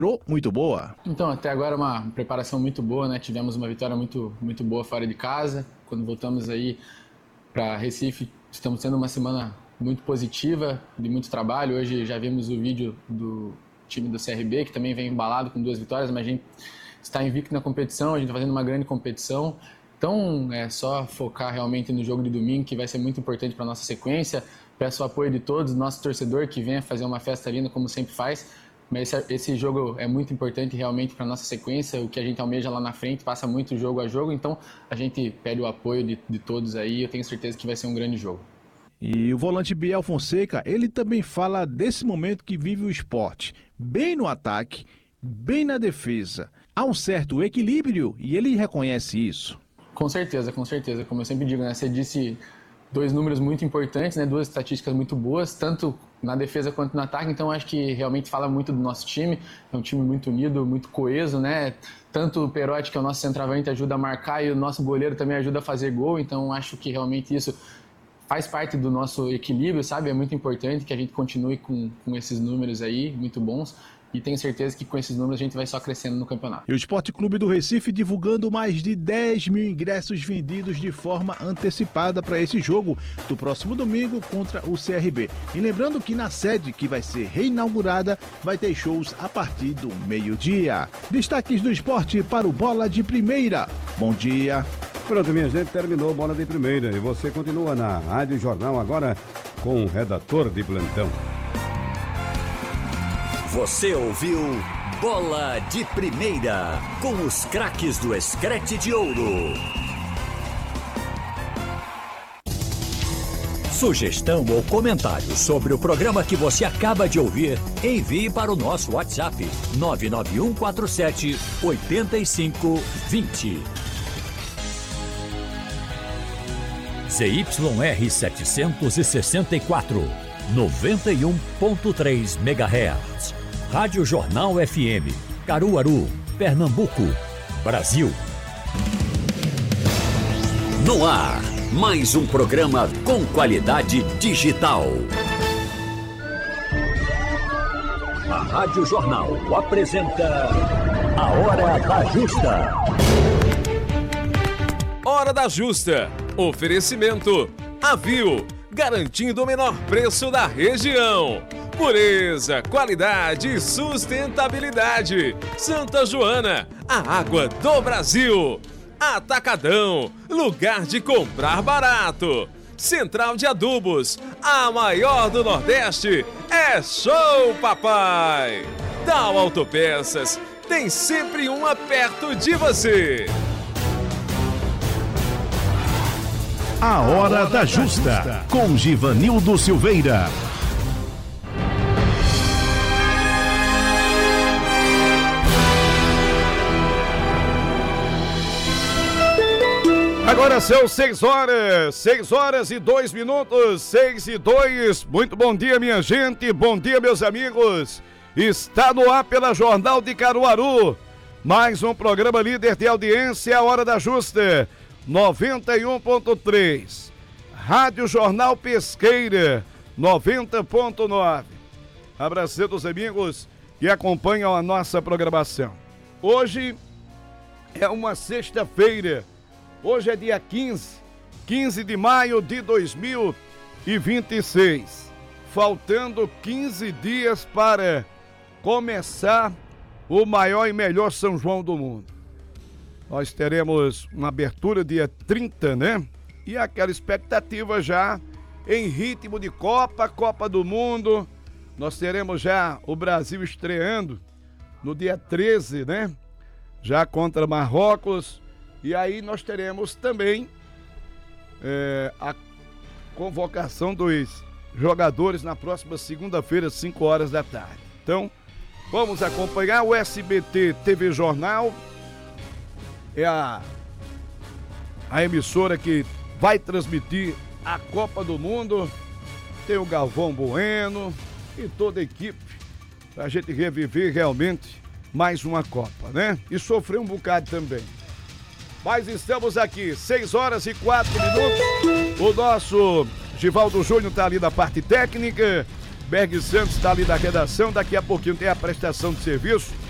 muito boa. Então, até agora uma preparação muito boa, né? Tivemos uma vitória muito boa fora de casa. Quando voltamos aí para Recife, estamos tendo uma semana muito positiva, de muito trabalho. Hoje já vimos o vídeo do time do CRB, que também vem embalado com 2 vitórias, mas a gente está invicto na competição, a gente está fazendo uma grande competição. Então, é só focar realmente no jogo de domingo, que vai ser muito importante para a nossa sequência. Peço o apoio de todos, nosso torcedor que venha fazer uma festa linda, como sempre faz. Mas esse jogo é muito importante realmente para a nossa sequência, o que a gente almeja lá na frente, passa muito jogo a jogo, então a gente pede o apoio de todos aí, eu tenho certeza que vai ser um grande jogo. E o volante Biel Fonseca, ele também fala desse momento que vive o esporte, bem no ataque, bem na defesa. Há um certo equilíbrio e ele reconhece isso. Com certeza, como eu sempre digo, né? Você disse 2 números muito importantes, né? 2 estatísticas muito boas, tanto na defesa quanto no ataque, então acho que realmente fala muito do nosso time, é um time muito unido, muito coeso, né? Tanto o Perotti, que é o nosso centroavante, ajuda a marcar e o nosso goleiro também ajuda a fazer gol, então acho que realmente isso faz parte do nosso equilíbrio, sabe? É muito importante que a gente continue com esses números aí, muito bons. E tenho certeza que com esses números a gente vai só crescendo no campeonato. E o Esporte Clube do Recife divulgando mais de 10 mil ingressos vendidos de forma antecipada para esse jogo do próximo domingo contra o CRB. E lembrando que na sede, que vai ser reinaugurada, vai ter shows a partir do meio-dia. Destaques do esporte para o Bola de Primeira. Bom dia. Pronto, minha gente, terminou Bola de Primeira. E você continua na Rádio Jornal agora com o redator de plantão. Você ouviu Bola de Primeira, com os craques do Screte de Ouro. Sugestão ou comentário sobre o programa que você acaba de ouvir, envie para o nosso WhatsApp 99147-8520. ZYR 764, 91.3 MHz. Rádio Jornal FM, Caruaru, Pernambuco, Brasil. No ar, mais um programa com qualidade digital. A Rádio Jornal apresenta A Hora da Justa. Hora da Justa. Oferecimento Avil, garantindo o menor preço da região. Pureza, qualidade e sustentabilidade. Santa Joana, a água do Brasil. Atacadão, lugar de comprar barato. Central de Adubos, a maior do Nordeste. É Show Papai. Dal Autopeças, tem sempre uma perto de você. A Hora da Justa, com Givanildo Silveira. Agora são 6 horas e 2 minutos, 6 e 2. Muito bom dia, minha gente, bom dia, meus amigos. Está no ar pela Jornal de Caruaru. Mais um programa líder de audiência, A Hora da Justa, 91.3. Rádio Jornal Pesqueira, 90.9. Abraçando os amigos que acompanham a nossa programação. Hoje é uma sexta-feira. Hoje é dia 15 de maio de 2026. Faltando 15 dias para começar o maior e melhor São João do mundo. Nós teremos uma abertura dia 30, né? E aquela expectativa já em ritmo de Copa do Mundo. Nós teremos já o Brasil estreando no dia 13, né? Já contra Marrocos. E aí nós teremos também a convocação dos jogadores na próxima segunda-feira, 5 horas da tarde. Então, vamos acompanhar o SBT TV Jornal. É a emissora que vai transmitir a Copa do Mundo. Tem o Galvão Bueno e toda a equipe pra gente reviver realmente mais uma Copa, né? E sofrer um bocado também. Mas estamos aqui, 6 horas e 4 minutos. O nosso Givaldo Júnior está ali na parte técnica. Berg Santos está ali na redação. Daqui a pouquinho tem a prestação de serviço